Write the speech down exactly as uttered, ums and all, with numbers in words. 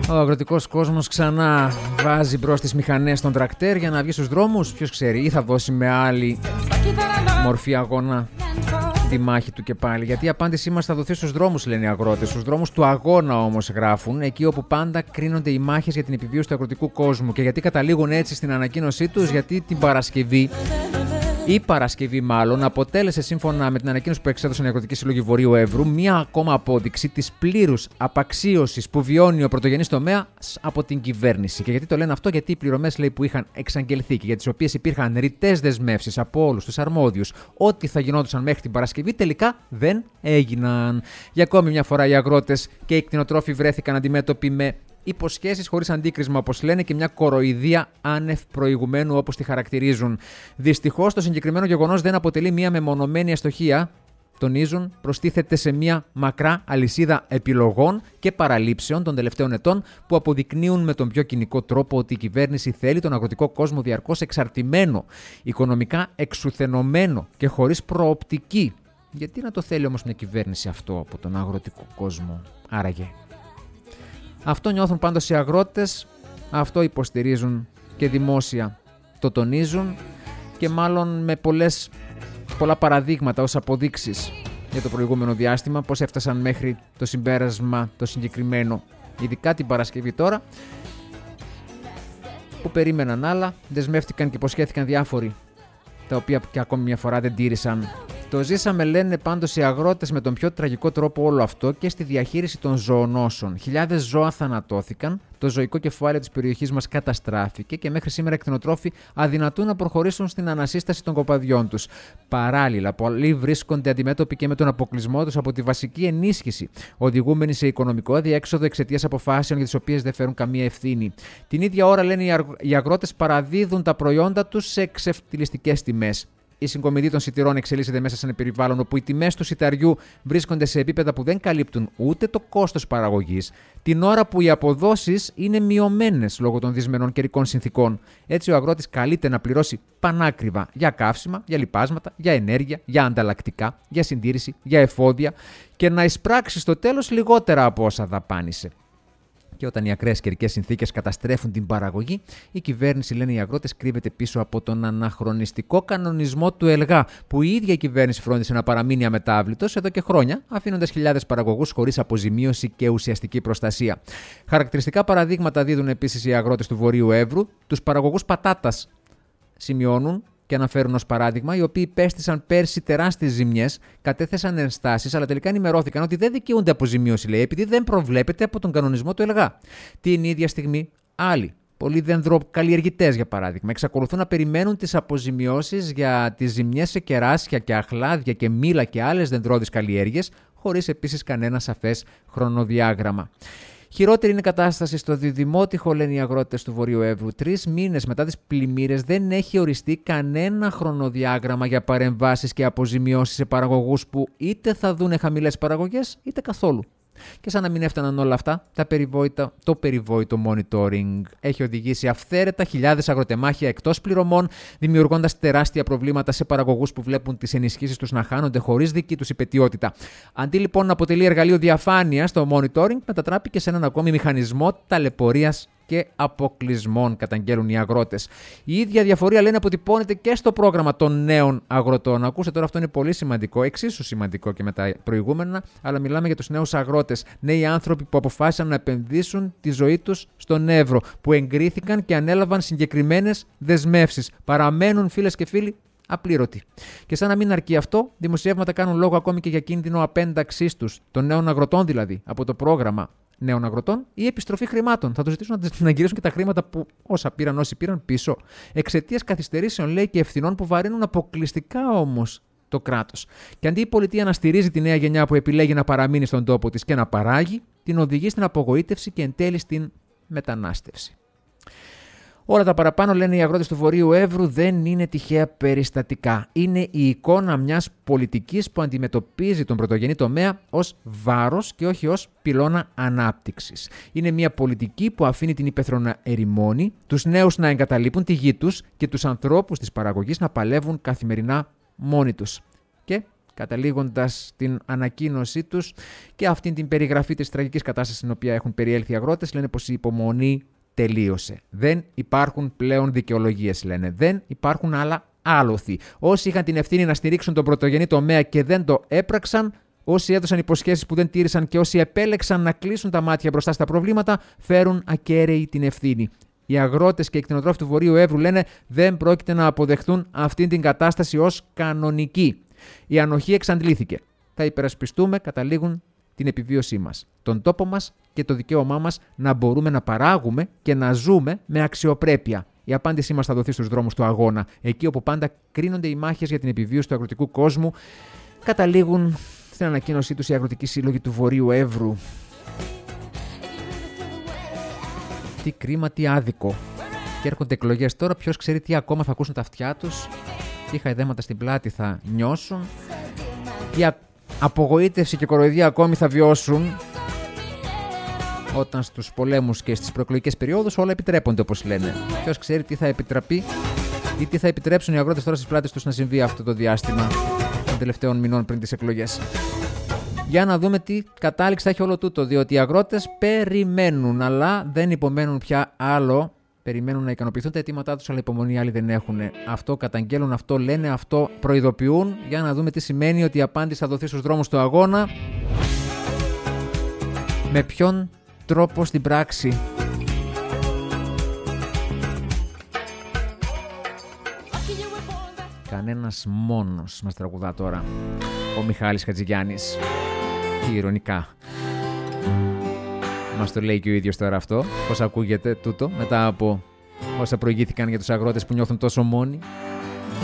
Ο αγροτικός κόσμος ξανά βάζει μπρος τις μηχανές των τρακτέρ για να βγει στους δρόμους. Ποιος ξέρει, ή θα δώσει με άλλη μορφή αγώνα τη μάχη του και πάλι. Γιατί η απάντησή μας θα δοθεί στους δρόμους, λένε οι αγρότες. Στους δρόμους του αγώνα όμως γράφουν, εκεί όπου πάντα κρίνονται οι μάχες για την επιβίωση του αγροτικού κόσμου. Και γιατί καταλήγουν έτσι στην ανακοίνωσή τους, γιατί την Παρασκευή. Η Παρασκευή, μάλλον, αποτέλεσε σύμφωνα με την ανακοίνωση που εξέδωσαν οι Αγροτικοί Σύλλογοι Βορείου Εύρου μία ακόμα απόδειξη της πλήρους απαξίωσης που βιώνει ο πρωτογενής τομέας από την κυβέρνηση. Και γιατί το λένε αυτό, γιατί οι πληρωμές, λέει, που είχαν εξαγγελθεί και για τις οποίες υπήρχαν ρητές δεσμεύσεις από όλους τους αρμόδιους ότι θα γινόντουσαν μέχρι την Παρασκευή, τελικά δεν έγιναν. Για ακόμη μια φορά οι αγρότες και οι κτηνοτρόφοι βρέθηκαν αντιμέτωποι με υποσχέσεις χωρίς αντίκρισμα, όπως λένε, και μια κοροϊδία άνευ προηγουμένου, όπως τη χαρακτηρίζουν. Δυστυχώς, το συγκεκριμένο γεγονός δεν αποτελεί μια μεμονωμένη αστοχία, τονίζουν, προστίθεται σε μια μακρά αλυσίδα επιλογών και παραλήψεων των τελευταίων ετών που αποδεικνύουν με τον πιο κοινικό τρόπο ότι η κυβέρνηση θέλει τον αγροτικό κόσμο διαρκώς εξαρτημένο, οικονομικά εξουθενωμένο και χωρίς προοπτική. Γιατί να το θέλει όμως μια κυβέρνηση αυτό από τον αγροτικό κόσμο, άραγε? Αυτό νιώθουν πάντως οι αγρότες, αυτό υποστηρίζουν και δημόσια το τονίζουν, και μάλλον με πολλές, πολλά παραδείγματα ως αποδείξεις για το προηγούμενο διάστημα, πώς έφτασαν μέχρι το συμπέρασμα το συγκεκριμένο, ειδικά την Παρασκευή τώρα, που περίμεναν άλλα, δεσμεύτηκαν και υποσχέθηκαν διάφοροι, τα οποία και ακόμη μια φορά δεν τήρησαν. Το ζήσαμε, λένε πάντως οι αγρότες, με τον πιο τραγικό τρόπο όλο αυτό και στη διαχείριση των ζωονόσων. Χιλιάδες ζώα θανατώθηκαν, το ζωικό κεφάλαιο της περιοχής μας καταστράφηκε και μέχρι σήμερα οι κτηνοτρόφοι αδυνατούν να προχωρήσουν στην ανασύσταση των κοπαδιών τους. Παράλληλα, πολλοί βρίσκονται αντιμέτωποι και με τον αποκλεισμό τους από τη βασική ενίσχυση, οδηγούμενοι σε οικονομικό αδιέξοδο εξαιτίας αποφάσεων για τις οποίες δεν φέρουν καμία ευθύνη. Την ίδια ώρα, λένε οι αγρότες, παραδίδουν τα προϊόντα τους σε εξευτελιστικές τιμές. Η συγκομιδή των σιτηρών εξελίσσεται μέσα σε ένα περιβάλλον όπου οι τιμές του σιταριού βρίσκονται σε επίπεδα που δεν καλύπτουν ούτε το κόστος παραγωγής, την ώρα που οι αποδόσεις είναι μειωμένες λόγω των δυσμενών καιρικών συνθήκων. Έτσι, ο αγρότης καλείται να πληρώσει πανάκριβα για καύσιμα, για λιπάσματα, για ενέργεια, για ανταλλακτικά, για συντήρηση, για εφόδια και να εισπράξει στο τέλος λιγότερα από όσα δαπάνησε. Και όταν οι ακραίες καιρικές συνθήκες καταστρέφουν την παραγωγή, η κυβέρνηση, λένε οι αγρότες, κρύβεται πίσω από τον αναχρονιστικό κανονισμό του ΕΛΓΑ, που η ίδια η κυβέρνηση φρόντισε να παραμείνει αμετάβλητος εδώ και χρόνια, αφήνοντας χιλιάδες παραγωγούς χωρίς αποζημίωση και ουσιαστική προστασία. Χαρακτηριστικά παραδείγματα δίδουν επίσης οι αγρότες του Βορείου Εύρου, τους παραγωγούς πατάτας. Σημειώνουν και αναφέρουν ως παράδειγμα, οι οποίοι πέστησαν πέρσι τεράστιες ζημιές, κατέθεσαν ενστάσεις, αλλά τελικά ενημερώθηκαν ότι δεν δικαιούνται αποζημίωση, λέει, επειδή δεν προβλέπεται από τον κανονισμό του ΕΛΓΑ. Την ίδια στιγμή, άλλοι, πολλοί δενδροκαλλιεργητές, για παράδειγμα, εξακολουθούν να περιμένουν τις αποζημιώσεις για τις ζημιές σε κεράσια και αχλάδια και μήλα και άλλες δεντρώδεις καλλιέργειες, χωρίς επίσης κανένα σαφές χρονοδιάγραμμα. Χειρότερη είναι η κατάσταση στο Διδημότυχο, λένε οι αγρότες του Βορείου Εύρου. Τρεις μήνες μετά τις πλημμύρες δεν έχει οριστεί κανένα χρονοδιάγραμμα για παρεμβάσεις και αποζημιώσεις σε παραγωγούς που είτε θα δούνε χαμηλές παραγωγές είτε καθόλου. Και σαν να μην έφταναν όλα αυτά, τα περιβόητα, το περιβόητο monitoring έχει οδηγήσει αυθαίρετα χιλιάδες αγροτεμάχια εκτός πληρωμών, δημιουργώντας τεράστια προβλήματα σε παραγωγούς που βλέπουν τις ενισχύσεις τους να χάνονται χωρίς δική τους υπετιότητα. Αντί λοιπόν να αποτελεί εργαλείο διαφάνειας, το monitoring μετατράπηκε σε έναν ακόμη μηχανισμό ταλαιπωρίας και αποκλεισμών, καταγγέλουν οι αγρότες. Η ίδια διαφορία, λένε, αποτυπώνεται και στο πρόγραμμα των νέων αγροτών. Ακούστε τώρα, αυτό είναι πολύ σημαντικό, εξίσου σημαντικό και με τα προηγούμενα, αλλά μιλάμε για τους νέους αγρότες. Νέοι άνθρωποι που αποφάσισαν να επενδύσουν τη ζωή τους στον Εύρο, που εγκρίθηκαν και ανέλαβαν συγκεκριμένες δεσμεύσεις. Παραμένουν, φίλες και φίλοι, απλήρωτοι. Και σαν να μην αρκεί αυτό, δημοσιεύματα κάνουν λόγο ακόμη και για κίνδυνο απένταξής τους, των νέων αγροτών δηλαδή, από το πρόγραμμα νέων αγροτών, ή επιστροφή χρημάτων. Θα τους ζητήσουν να γυρίσουν και τα χρήματα που όσα πήραν, όσοι πήραν πίσω. Εξαιτίας καθυστερήσεων, λέει, και ευθυνών που βαρύνουν αποκλειστικά όμως το κράτος. Και αντί η πολιτεία να στηρίζει τη νέα γενιά που επιλέγει να παραμείνει στον τόπο της και να παράγει, την οδηγεί στην απογοήτευση και εν τέλει στην μετανάστευση. Όλα τα παραπάνω, λένε οι αγρότες του Βορείου Εύρου, δεν είναι τυχαία περιστατικά. Είναι η εικόνα μιας πολιτικής που αντιμετωπίζει τον πρωτογενή τομέα ως βάρος και όχι ως πυλώνα ανάπτυξης. Είναι μια πολιτική που αφήνει την ύπαιθρο να ερημώνει, τους νέους να εγκαταλείπουν τη γη τους και τους ανθρώπους της παραγωγής να παλεύουν καθημερινά μόνοι τους. Και καταλήγοντας την ανακοίνωσή τους και αυτήν την περιγραφή της τραγικής κατάστασης στην οποία έχουν περιέλθει οι αγρότες, λένε πως η υπομονή τελείωσε. Δεν υπάρχουν πλέον δικαιολογίες, λένε. Δεν υπάρχουν άλλα άλοθη. Όσοι είχαν την ευθύνη να στηρίξουν τον πρωτογενή τομέα και δεν το έπραξαν, όσοι έδωσαν υποσχέσεις που δεν τήρησαν και όσοι επέλεξαν να κλείσουν τα μάτια μπροστά στα προβλήματα, φέρουν ακέραιη την ευθύνη. Οι αγρότες και οι κτηνοτρόφοι του Βορείου Εύρου λένε δεν πρόκειται να αποδεχτούν αυτή την κατάσταση ως κανονική. Η ανοχή εξαντλήθηκε. Θα υπερασπιστούμε, καταλήγουν, την επιβίωσή μας, τον τόπο μας και το δικαίωμά μας να μπορούμε να παράγουμε και να ζούμε με αξιοπρέπεια. Η απάντησή μας θα δοθεί στους δρόμους του αγώνα, εκεί όπου πάντα κρίνονται οι μάχες για την επιβίωση του αγροτικού κόσμου, καταλήγουν στην ανακοίνωσή τους οι αγροτικοί σύλλογοι του Βορείου Εύρου. Τι κρίμα, τι άδικο. Και έρχονται εκλογές τώρα, ποιος ξέρει τι ακόμα θα ακούσουν τα αυτιά τους, τι χαϊδέματα στην πλάτη θα νιώσουν, τι απογοήτευση και κοροϊδία ακόμη θα βιώσουν, όταν στους πολέμους και στις προεκλογικές περιόδους όλα επιτρέπονται, όπως λένε. Ποιος ξέρει τι θα επιτραπεί ή τι θα επιτρέψουν οι αγρότες τώρα στις πλάτες τους να συμβεί αυτό το διάστημα των τελευταίων μηνών πριν τις εκλογές. Για να δούμε τι κατάληξη θα έχει όλο τούτο, διότι οι αγρότες περιμένουν, αλλά δεν υπομένουν πια άλλο. Περιμένουν να ικανοποιηθούν τα αιτήματά τους, αλλά υπομονή άλλοι δεν έχουν. Αυτό καταγγέλουν, αυτό λένε, αυτό προειδοποιούν. Για να δούμε τι σημαίνει ότι η απάντηση θα δοθεί στους δρόμους του αγώνα. Με ποιον τρόπο στην πράξη. Κανένας μόνος μας τραγουδά τώρα. Ο Μιχάλης Χατζηγιάννης. Τι ειρωνικά. Μας το λέει και ο ίδιος τώρα αυτό. Πώς ακούγεται τούτο μετά από όσα προηγήθηκαν για τους αγρότες που νιώθουν τόσο μόνοι.